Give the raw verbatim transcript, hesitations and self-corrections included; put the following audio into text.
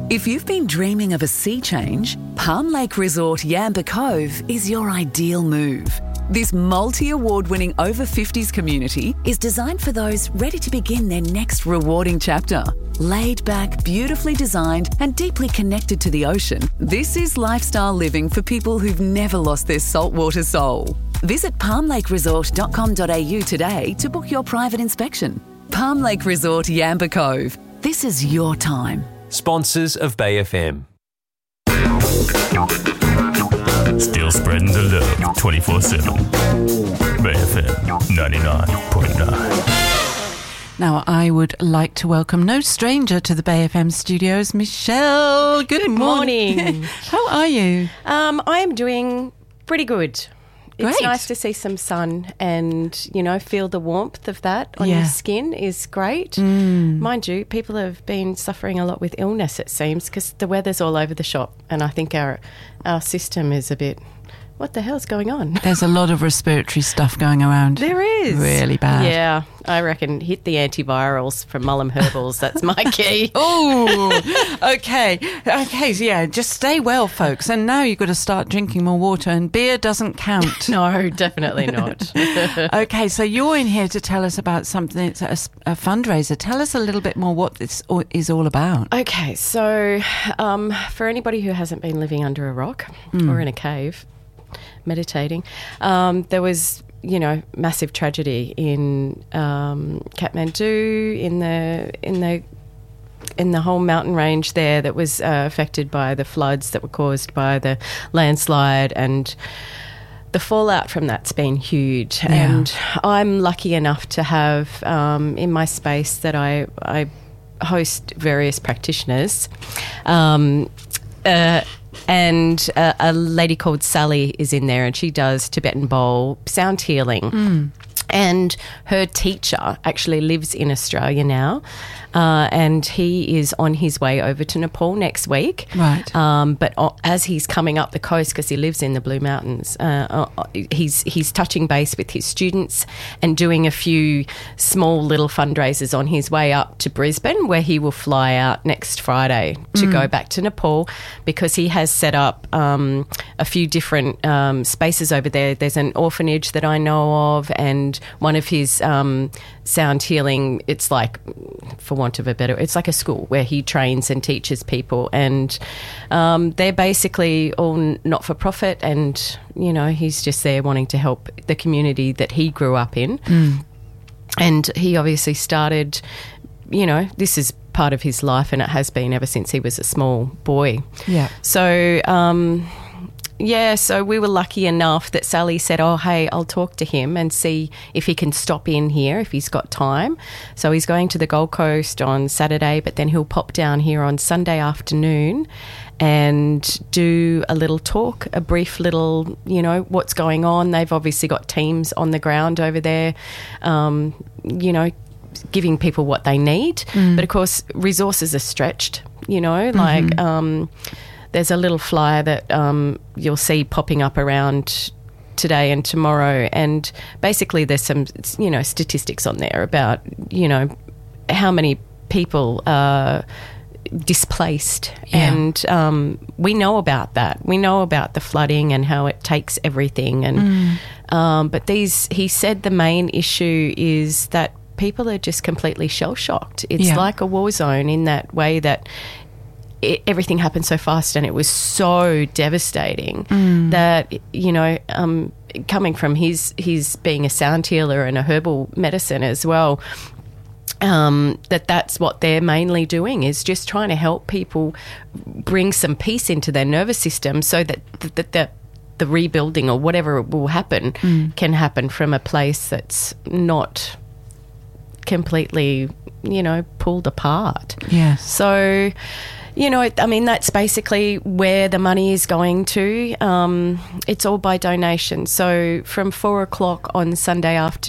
If you've been dreaming of a sea change, Palm Lake Resort Yamba Cove is your ideal move. This multi-award-winning over fifties community is designed for those ready to begin their next rewarding chapter. Laid back, beautifully designed and deeply connected to the ocean, this is lifestyle living for people who've never lost their saltwater soul. Visit palm lake resort dot com dot a u today to book your private inspection. Palm Lake Resort Yamba Cove. This is your time. Sponsors of Bay F M. Still spreading the love twenty-four seven. Bay F M ninety-nine point nine. Now, I would like to welcome no stranger to the Bay F M studios, Michelle. Good, Good morning. morning. How are you? Um, I am doing pretty good. It's Great. nice to see some sun and, you know, feel the warmth of that on Yeah. your skin is great. Mm. Mind you, people have been suffering a lot with illness, it seems, because the weather's all over the shop, and I think our our system is a bit, what the hell's going on? There's a lot of respiratory stuff going around. There is. Really bad. Yeah, I reckon hit the antivirals from Mullum Herbals. That's my key. Oh, okay. Okay, so yeah, just stay well, folks. And now you've got to start drinking more water, and beer doesn't count. No, definitely not. Okay, so you're in here to tell us about something, it's a, a fundraiser. Tell us a little bit more what this is all about. Okay, so um, for anybody who hasn't been living under a rock Mm. or in a cave, meditating, um, there was, you know, massive tragedy in um, Kathmandu, in the in the in the whole mountain range there that was uh, affected by the floods that were caused by the landslide, and the fallout from that's been huge. Yeah. And I'm lucky enough to have um, in my space that I I host various practitioners. Um, uh, And uh, a lady called Sally is in there, and she does Tibetan bowl sound healing. Mm. And her teacher actually lives in Australia now, uh, and he is on his way over to Nepal next week. Right. Um, but o- as he's coming up the coast, because he lives in the Blue Mountains, uh, uh, he's he's touching base with his students and doing a few small little fundraisers on his way up to Brisbane, where he will fly out next Friday to Mm. go back to Nepal, because he has set up um, a few different um, spaces over there. There's an orphanage that I know of, and one of his um, sound healing, it's like, for want of a better, it's like a school where he trains and teaches people, and um, they're basically all n- not-for-profit, and, you know, he's just there wanting to help the community that he grew up in. Mm. And he obviously started, you know, this is part of his life, and it has been ever since he was a small boy. Yeah. So, um, yeah, so we were lucky enough that Sally said, oh, hey, I'll talk to him and see if he can stop in here if he's got time. So he's going to the Gold Coast on Saturday, but then he'll pop down here on Sunday afternoon and do a little talk, a brief little, you know, what's going on. They've obviously got teams on the ground over there, um, you know, giving people what they need. Mm. But, of course, resources are stretched, you know, like... Mm-hmm. Um, there's a little flyer that um, you'll see popping up around today and tomorrow, and basically there's some, you know, statistics on there about, you know, how many people are displaced. Yeah. And um, we know about that. We know about the flooding and how it takes everything. And Mm. um, but these, he said the main issue is that people are just completely shell-shocked. It's Yeah. like a war zone in that way that it, everything happened so fast and it was so devastating Mm. that, you know, um, coming from his, his being a sound healer and a herbal medicine as well, um, that that's what they're mainly doing, is just trying to help people bring some peace into their nervous system so that that, that, that the rebuilding or whatever will happen Mm. can happen from a place that's not completely, you know, pulled apart. Yes. So, you know, I mean, that's basically where the money is going to. Um, it's all by donation. So from four o'clock on Sunday afternoon,